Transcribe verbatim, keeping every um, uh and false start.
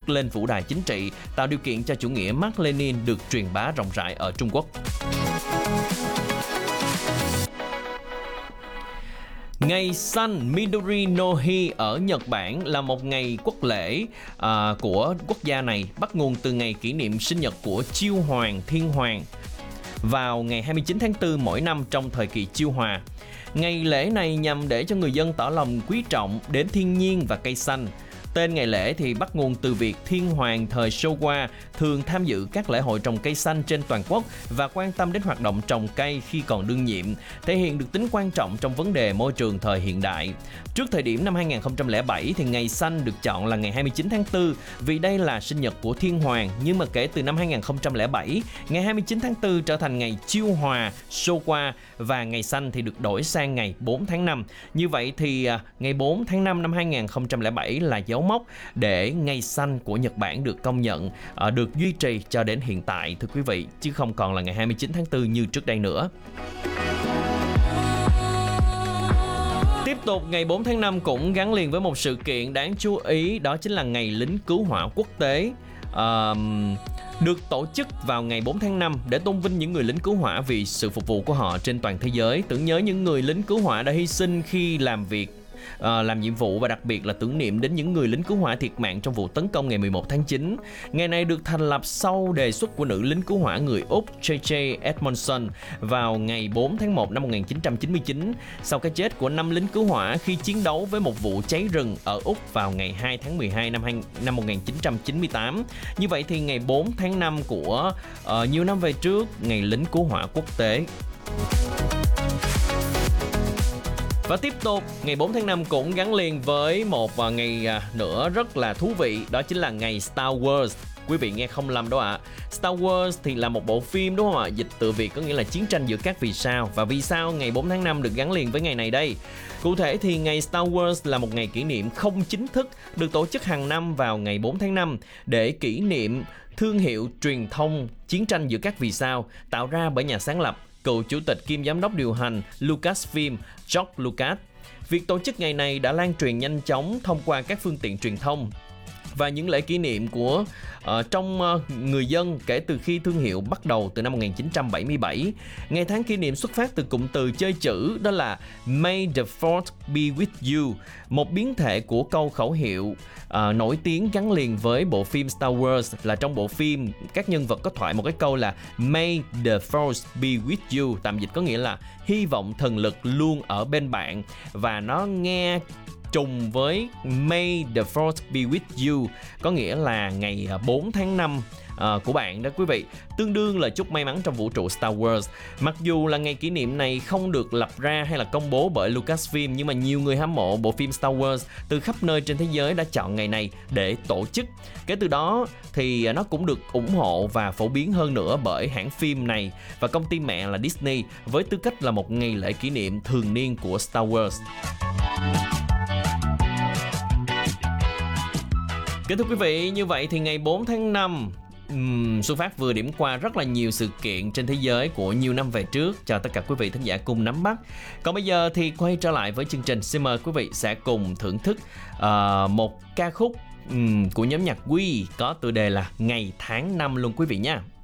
bước lên vũ đài chính trị, tạo điều kiện cho chủ nghĩa Mác Lênin được truyền bá rộng rãi ở Trung Quốc. Ngày xanh Midori no Hi ở Nhật Bản là một ngày quốc lễ à, của quốc gia này, bắt nguồn từ ngày kỷ niệm sinh nhật của Chiêu Hoàng Thiên Hoàng vào ngày hai mươi chín tháng tư mỗi năm trong thời kỳ Chiêu Hòa. Ngày lễ này nhằm để cho người dân tỏ lòng quý trọng đến thiên nhiên và cây xanh. Tên ngày lễ thì bắt nguồn từ việc thiên hoàng thời Showa thường tham dự các lễ hội trồng cây xanh trên toàn quốc và quan tâm đến hoạt động trồng cây khi còn đương nhiệm, thể hiện được tính quan trọng trong vấn đề môi trường thời hiện đại. Trước thời điểm năm hai nghìn không trăm lẻ bảy thì ngày xanh được chọn là ngày hai mươi chín tháng tư vì đây là sinh nhật của thiên hoàng, nhưng mà kể từ năm hai nghìn không trăm lẻ bảy, ngày hai mươi chín tháng tư trở thành ngày Chiêu Hòa Showa và ngày xanh thì được đổi sang ngày bốn tháng năm. Như vậy thì ngày bốn tháng năm năm hai nghìn không trăm lẻ bảy là dấu mốc để ngày xanh của Nhật Bản được công nhận, được duy trì cho đến hiện tại, thưa quý vị, chứ không còn là ngày hai mươi chín tháng tư như trước đây nữa. Tiếp tục, ngày bốn tháng năm cũng gắn liền với một sự kiện đáng chú ý, đó chính là ngày lính cứu hỏa quốc tế. Uh, được tổ chức vào ngày bốn tháng năm để tôn vinh những người lính cứu hỏa vì sự phục vụ của họ trên toàn thế giới, tưởng nhớ những người lính cứu hỏa đã hy sinh khi làm việc Uh, làm nhiệm vụ và đặc biệt là tưởng niệm đến những người lính cứu hỏa thiệt mạng trong vụ tấn công ngày mười một tháng chín. Ngày này được thành lập sau đề xuất của nữ lính cứu hỏa người Úc J J Edmondson vào ngày bốn tháng một năm một nghìn chín trăm chín mươi chín, sau cái chết của năm lính cứu hỏa khi chiến đấu với một vụ cháy rừng ở Úc vào ngày hai tháng mười hai năm một nghìn chín trăm chín mươi tám. Như vậy thì ngày bốn tháng năm của uh, nhiều năm về trước, ngày lính cứu hỏa quốc tế. Và tiếp tục, ngày bốn tháng năm cũng gắn liền với một ngày nữa rất là thú vị, đó chính là ngày Star Wars. Quý vị nghe không lầm đâu ạ. À. Star Wars thì là một bộ phim, đúng không ạ? Dịch từ Việt có nghĩa là chiến tranh giữa các vì sao. Và vì sao ngày bốn tháng năm được gắn liền với ngày này đây? Cụ thể thì ngày Star Wars là một ngày kỷ niệm không chính thức được tổ chức hàng năm vào ngày bốn tháng năm để kỷ niệm thương hiệu truyền thông chiến tranh giữa các vì sao tạo ra bởi nhà sáng lập, cựu chủ tịch kiêm giám đốc điều hành Lucasfilm George Lucas. Việc tổ chức ngày này đã lan truyền nhanh chóng thông qua các phương tiện truyền thông và những lễ kỷ niệm của uh, trong uh, người dân kể từ khi thương hiệu bắt đầu từ năm một nghìn chín trăm bảy mươi bảy. Ngày tháng kỷ niệm xuất phát từ cụm từ chơi chữ đó là May the Fourth be with you, một biến thể của câu khẩu hiệu uh, nổi tiếng gắn liền với bộ phim Star Wars. Là trong bộ phim các nhân vật có thoại một cái câu là May the Force be with you, tạm dịch có nghĩa là hy vọng thần lực luôn ở bên bạn, và nó nghe trùng với May the Fourth be with you, có nghĩa là ngày bốn tháng năm uh, của bạn đó quý vị, tương đương là chúc may mắn trong vũ trụ Star Wars. Mặc dù là ngày kỷ niệm này không được lập ra hay là công bố bởi Lucasfilm, nhưng mà nhiều người hâm mộ bộ phim Star Wars từ khắp nơi trên thế giới đã chọn ngày này để tổ chức. Kể từ đó thì nó cũng được ủng hộ và phổ biến hơn nữa bởi hãng phim này và công ty mẹ là Disney, với tư cách là một ngày lễ kỷ niệm thường niên của Star Wars. Kính thưa quý vị, như vậy thì ngày bốn tháng năm, uhm, Xuân Phát vừa điểm qua rất là nhiều sự kiện trên thế giới của nhiều năm về trước cho tất cả quý vị thính giả cùng nắm bắt. Còn bây giờ thì quay trở lại với chương trình, xin mời quý vị sẽ cùng thưởng thức uh, một ca khúc um, của nhóm nhạc Quy có tựa đề là Ngày tháng năm luôn quý vị nha.